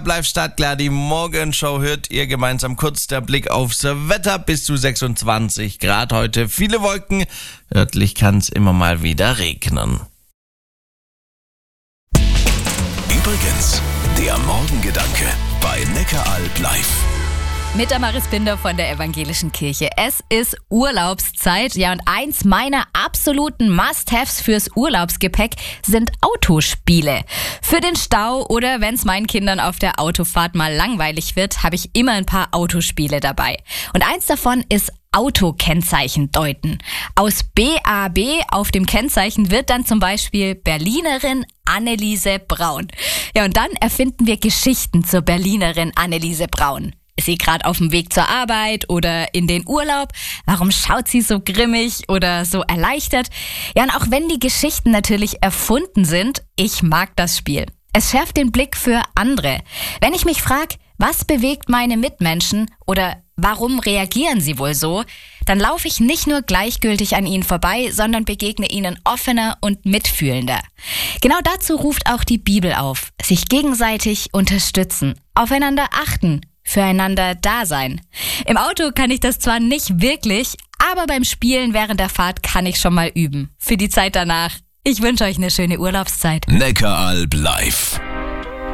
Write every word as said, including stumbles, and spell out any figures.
Bleibt startklar, die Morgenshow hört ihr gemeinsam. Kurz der Blick aufs Wetter, bis zu sechsundzwanzig Grad heute. Viele Wolken, örtlich kann es immer mal wieder regnen. Übrigens, der Morgengedanke bei Neckaralb live. Mit der Maris Binder von der Evangelischen Kirche. Es ist Urlaubszeit, ja, und eins meiner absoluten Must-Haves fürs Urlaubsgepäck sind Autospiele. Für den Stau oder wenn es meinen Kindern auf der Autofahrt mal langweilig wird, habe ich immer ein paar Autospiele dabei. Und eins davon ist Autokennzeichen deuten. Aus B A B auf dem Kennzeichen wird dann zum Beispiel Berlinerin Anneliese Braun. Ja, und dann erfinden wir Geschichten zur Berlinerin Anneliese Braun. Ist sie gerade auf dem Weg zur Arbeit oder in den Urlaub? Warum schaut sie so grimmig oder so erleichtert? Ja, und auch wenn die Geschichten natürlich erfunden sind, ich mag das Spiel. Es schärft den Blick für andere. Wenn ich mich frage, was bewegt meine Mitmenschen oder warum reagieren sie wohl so, dann laufe ich nicht nur gleichgültig an ihnen vorbei, sondern begegne ihnen offener und mitfühlender. Genau dazu ruft auch die Bibel auf. Sich gegenseitig unterstützen, aufeinander achten, füreinander da sein. Im Auto kann ich das zwar nicht wirklich, aber beim Spielen während der Fahrt kann ich schon mal üben. Für die Zeit danach. Ich wünsche euch eine schöne Urlaubszeit. Neckaralb live.